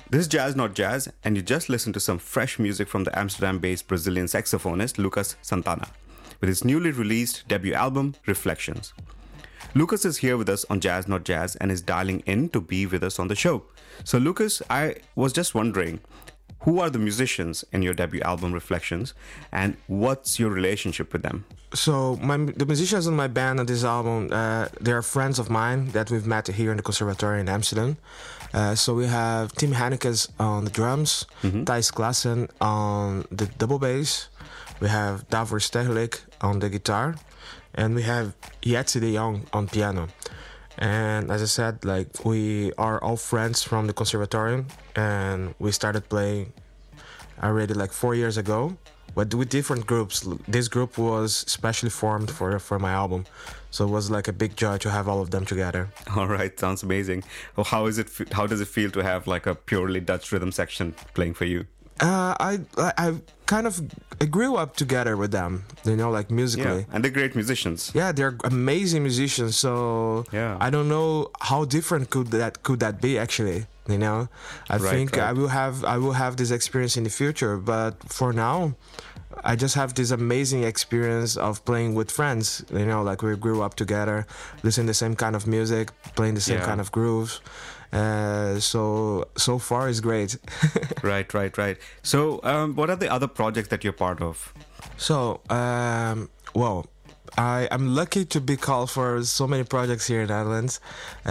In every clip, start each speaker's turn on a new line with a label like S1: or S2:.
S1: This is Jazz Not Jazz, and you just listened to some fresh music from the Amsterdam-based Brazilian saxophonist Lucas Santana with his newly released debut album, Reflections. Lucas is here with us on Jazz Not Jazz and is dialing in to be with us on the show. So Lucas, I was just wondering, who are the musicians in your debut album, Reflections, and what's your relationship with them?
S2: So the musicians in my band on this album, they're friends of mine that we've met here in the Conservatory in Amsterdam. So we have Tim Hannekes on the drums, Thijs Klassen on the double bass, we have Davor Stegelik on the guitar, and we have Jetsi de Jong on piano. And as I said, like, we are all friends from the Conservatorium, and we started playing already like 4 years ago, but with different groups. This group was specially formed for my album, so it was like a big joy to have all of them together.
S1: All right, sounds amazing. Well, how does it feel to have like a purely Dutch rhythm section playing for you?
S2: I grew up together with them, you know, like musically.
S1: Yeah, and they're great musicians.
S2: Yeah, they're amazing musicians. So
S1: yeah.
S2: I don't know how different could that be actually. You know, I think I will have this experience in the future, but for now, I just have this amazing experience of playing with friends. You know, like we grew up together, listening to the same kind of music, playing the same kind of grooves. So far is great.
S1: Right. So, what are the other projects that you're part of?
S2: So, well, I'm lucky to be called for so many projects here in the Netherlands.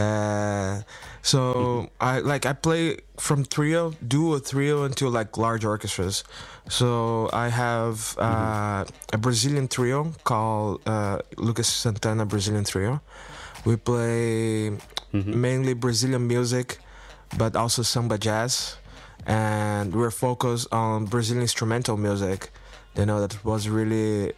S2: I play from duo trio into like large orchestras. So I have a Brazilian trio called Lucas Santana Brazilian Trio. We play mainly Brazilian music, but also samba jazz, and we're focused on Brazilian instrumental music. You know, that was really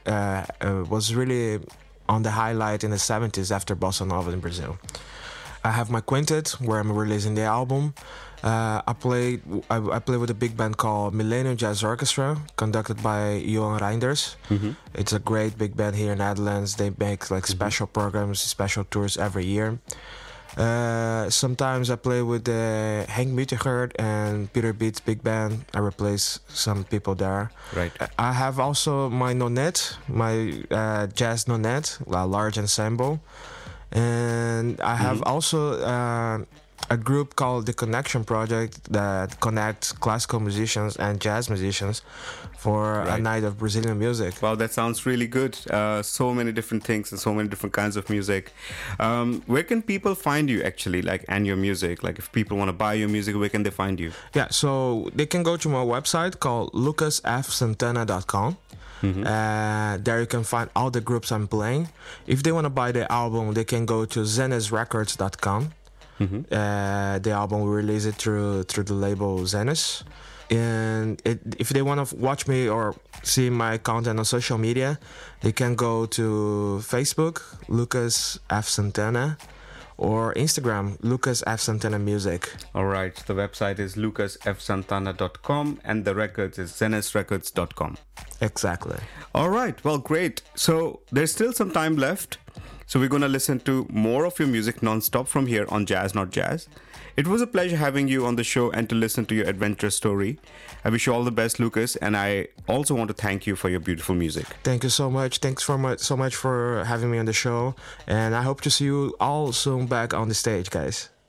S2: on the highlight in the 70s after Bossa Nova in Brazil. I have my quintet where I'm releasing the album. I play with a big band called Millennium Jazz Orchestra, conducted by Johan Reinders. It's a great big band here in the Netherlands. They make like special programs, special tours every year. Sometimes I play with Henk Mutigert and Peter Beats big band. I replace some people there.
S1: Right.
S2: I have also my nonette, my jazz nonette, a large ensemble. And I have also a group called The Connection Project that connects classical musicians and jazz musicians for a night of Brazilian music.
S1: Wow, that sounds really good. So many different things and so many different kinds of music. Where can people find you actually, like, and your music? Like, if people want to buy your music, where can they find you?
S2: Yeah, so they can go to my website called lucasfsantana.com. There you can find all the groups I'm playing. If they want to buy the album, they can go to zenesrecords.com. The album we release it through the label Zenes. And if they want to watch me or see my content on social media, they can go to Facebook, Lucas F. Santana, or Instagram, Lucas F. Santana Music.
S1: All right. The website is lucasfsantana.com and the records is zenesrecords.com.
S2: Exactly.
S1: All right. Well, great. So there's still some time left. So we're going to listen to more of your music non-stop from here on Jazz Not Jazz. It was a pleasure having you on the show and to listen to your adventurous story. I wish you all the best, Lucas, and I also want to thank you for your beautiful music.
S2: Thank you so much. Thanks so much for having me on the show, and I hope to see you all soon back on the stage, guys.